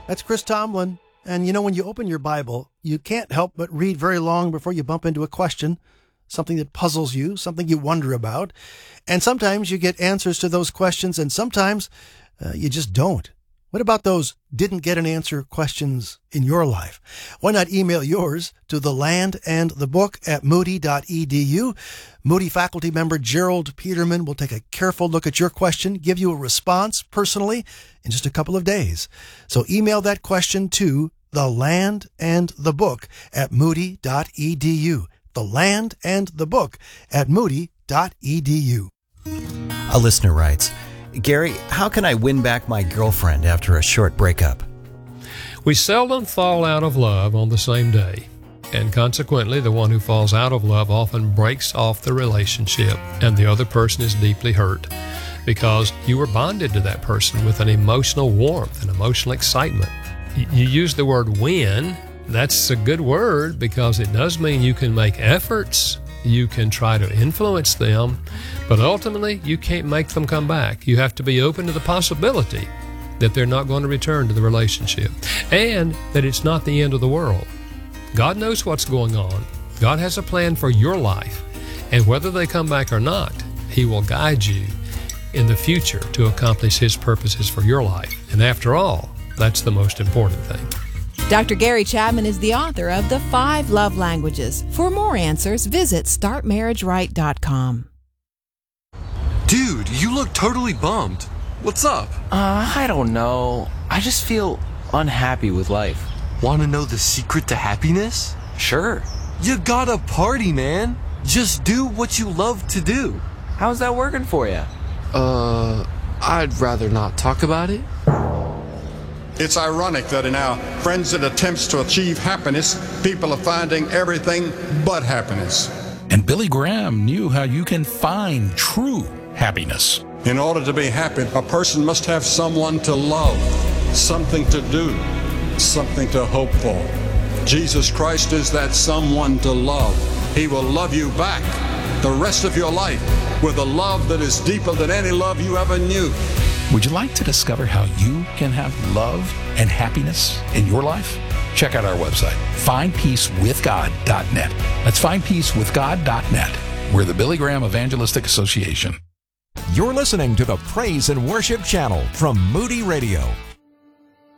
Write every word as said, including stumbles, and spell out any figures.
That's Chris Tomlin. And you know, when you open your Bible, you can't help but read very long before you bump into a question, something that puzzles you, something you wonder about. And sometimes you get answers to those questions, and sometimes uh, you just don't. What about those didn't get an answer questions in your life? Why not email yours to the land and the book at moody dot e d u. Moody faculty member Gerald Peterman will take a careful look at your question, give you a response personally in just a couple of days. So email that question to the land and the book at moody dot e d u. The land and the book at moody dot e d u. A listener writes, Gary, how can I win back my girlfriend after a short breakup? We seldom fall out of love on the same day, and consequently, the one who falls out of love often breaks off the relationship, and the other person is deeply hurt because you were bonded to that person with an emotional warmth and emotional excitement. You use the word win. That's a good word because it does mean you can make efforts. You can try to influence them, but ultimately you can't make them come back. You have to be open to the possibility that they're not going to return to the relationship and that it's not the end of the world. God knows what's going on. God has a plan for your life, and whether they come back or not, He will guide you in the future to accomplish His purposes for your life. And after all, that's the most important thing. Doctor Gary Chapman is the author of The Five Love Languages. For more answers, visit start marriage right dot com. Dude, you look totally bummed. What's up? Uh, I don't know. I just feel unhappy with life. Want to know the secret to happiness? Sure. You gotta party, man. Just do what you love to do. How's that working for you? Uh, I'd rather not talk about it. It's ironic that in our frenzied attempts to achieve happiness, people are finding everything but happiness. And Billy Graham knew how you can find true happiness. In order to be happy, a person must have someone to love, something to do, something to hope for. Jesus Christ is that someone to love. He will love you back the rest of your life with a love that is deeper than any love you ever knew. Would you like to discover how you can have love and happiness in your life? Check out our website, find peace with god dot net. That's find peace with god dot net. We're the Billy Graham Evangelistic Association. You're listening to the Praise and Worship Channel from Moody Radio.